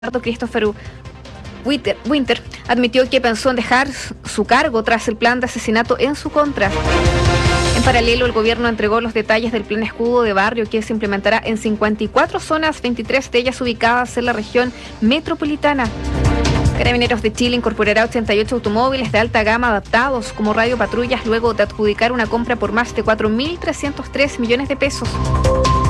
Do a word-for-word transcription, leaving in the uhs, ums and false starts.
Christopher Winter, Winter admitió que pensó en dejar su cargo tras el plan de asesinato en su contra. En paralelo, el gobierno entregó los detalles del plan escudo de barrio que se implementará en cincuenta y cuatro zonas, veintitrés de ellas ubicadas en la región metropolitana. Carabineros de Chile incorporará ochenta y ocho automóviles de alta gama adaptados como radiopatrullas luego de adjudicar una compra por más de cuatro mil trescientos tres millones de pesos.